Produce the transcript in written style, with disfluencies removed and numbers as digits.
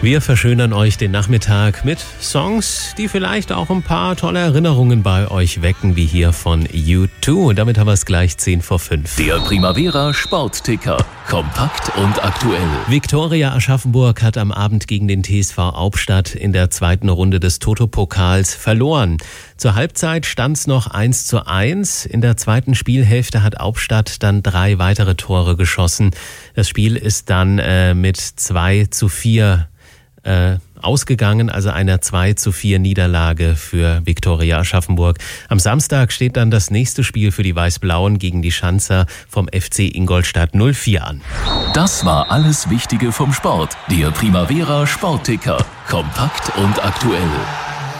Wir verschönern euch den Nachmittag mit Songs, die vielleicht auch ein paar tolle Erinnerungen bei euch wecken, wie hier von U2. Und damit haben wir es gleich 5:10. Der Primavera Sportticker. Kompakt und aktuell. Viktoria Aschaffenburg hat am Abend gegen den TSV Hauptstadt in der zweiten Runde des Toto-Pokals verloren. Zur Halbzeit stand es noch 1:1. In der zweiten Spielhälfte hat Hauptstadt dann 3 weitere Tore geschossen. Das Spiel ist dann mit 2:4 ausgegangen, also einer 2:4 Niederlage für Viktoria Aschaffenburg. Am Samstag steht dann das nächste Spiel für die Weiß-Blauen gegen die Schanzer vom FC Ingolstadt 04 an. Das war alles Wichtige vom Sport. Der Primavera Sportticker. Kompakt und aktuell.